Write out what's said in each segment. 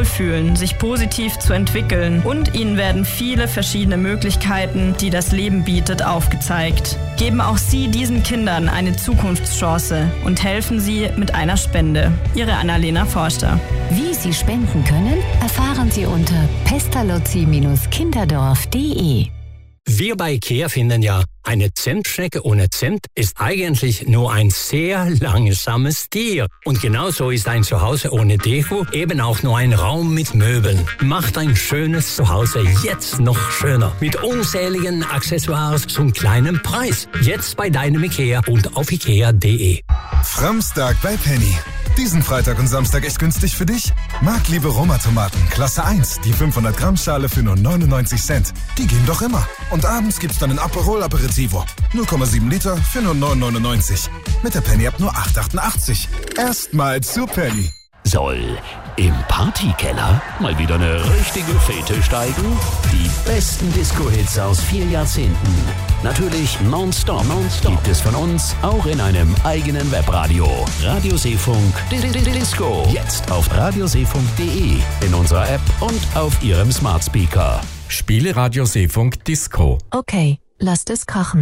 wohlfühlen, sich positiv zu entwickeln und ihnen werden viele verschiedene Möglichkeiten, die das Leben bietet, aufgezeigt. Geben auch Sie diesen Kindern eine Zukunftschance und helfen Sie mit einer Spende. Ihre Annalena Forster. Wie Sie spenden können, erfahren Sie unter pestalozzi-kinderdorf.de. Wir bei IKEA finden ja, eine Zentschnecke ohne Cent ist eigentlich nur ein sehr langsames Tier. Und genauso ist ein Zuhause ohne Deko eben auch nur ein Raum mit Möbeln. Macht ein schönes Zuhause jetzt noch schöner. Mit unzähligen Accessoires zum kleinen Preis. Jetzt bei deinem IKEA und auf ikea.de. Framstag bei Penny. Diesen Freitag und Samstag echt günstig für dich? Marktliebe Roma-Tomaten, Klasse 1, die 500 Gramm Schale für nur 99 Cent. Die gehen doch immer. Und abends gibt's dann ein Aperol Aperitivo. 0,7 Liter für nur 9,99. Mit der Penny ab nur 8,88. Erstmal zu Penny. Soll im Partykeller mal wieder eine richtige Fete steigen? Die besten Disco-Hits aus 4 Jahrzehnten. Natürlich nonstop gibt es von uns auch in einem eigenen Webradio. Radio Seefunk Disco. Jetzt auf radioseefunk.de, in unserer App und auf Ihrem Smart Speaker. Spiele Radio Seefunk Disco. Okay, lasst es krachen.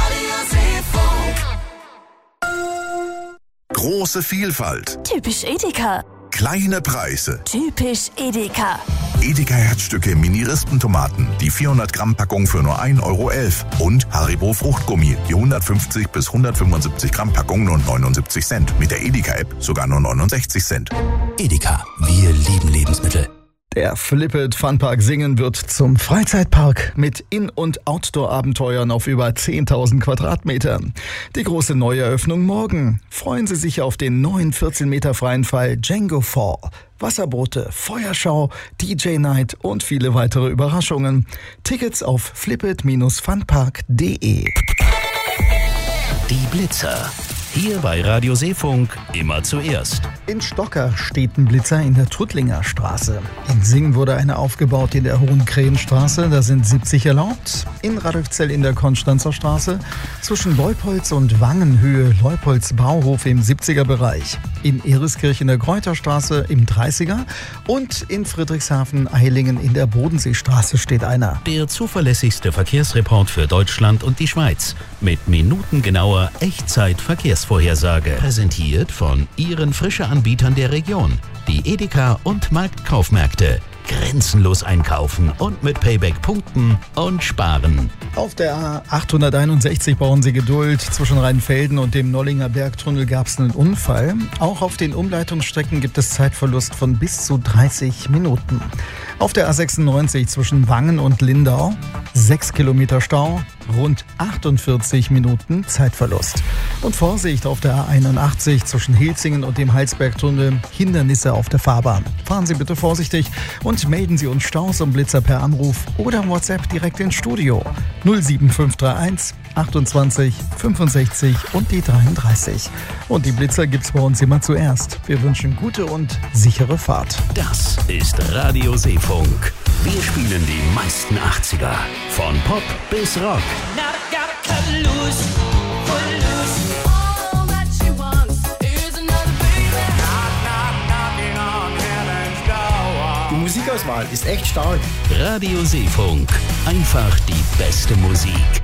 Große Vielfalt. Typisch Edeka. Kleine Preise. Typisch Edeka. Edeka Herzstücke Mini-Rispentomaten, die 400 Gramm Packung für nur 1,11 € und Haribo Fruchtgummi, die 150 bis 175 Gramm Packung nur 79 Cent. Mit der Edeka App sogar nur 69 Cent. Edeka, wir lieben Lebensmittel. Der Flip-It Funpark Singen wird zum Freizeitpark mit In- und Outdoor-Abenteuern auf über 10.000 Quadratmetern. Die große Neueröffnung morgen. Freuen Sie sich auf den neuen 14 Meter freien Fall Django Fall. Wasserboote, Feuerschau, DJ-Night und viele weitere Überraschungen. Tickets auf flipit-funpark.de. Die Blitzer. Hier bei Radio Seefunk immer zuerst. In Stocker steht ein Blitzer in der Trüttlinger Straße. In Singen wurde eine aufgebaut in der Hohen Krähenstraße, da sind 70 erlaubt. In Radolfzell in der Konstanzer Straße, zwischen Leupolz und Wangenhöhe Leupolz Bauhof im 70er Bereich. In Eriskirch in der Kräuterstraße im 30er und in Friedrichshafen Eilingen in der Bodenseestraße steht einer. Der zuverlässigste Verkehrsreport für Deutschland und die Schweiz mit minutengenauer Echtzeit-Verkehrsvorhersage. Präsentiert von Ihren Frische-Anbietern der Region. Die Edeka und Marktkaufmärkte. Grenzenlos einkaufen und mit Payback punkten und sparen. Auf der A861 brauchen Sie Geduld. Zwischen Rheinfelden und dem Nollinger Bergtunnel gab es einen Unfall. Auch auf den Umleitungsstrecken gibt es Zeitverlust von bis zu 30 Minuten. Auf der A96 zwischen Wangen und Lindau 6 Kilometer Stau, rund 48 Minuten Zeitverlust. Und Vorsicht auf der A81 zwischen Hilzingen und dem Heilsbergtunnel, Hindernisse auf der Fahrbahn. Fahren Sie bitte vorsichtig und melden Sie uns Staus und Blitzer per Anruf oder WhatsApp direkt ins Studio 07531 28 65 und die 33. Und die Blitzer gibt's bei uns immer zuerst. Wir wünschen gute und sichere Fahrt. Das ist Radio Seefunk. Wir spielen die meisten 80er. Von Pop bis Rock. Die Musikauswahl ist echt stark. Radio Seefunk. Einfach die beste Musik.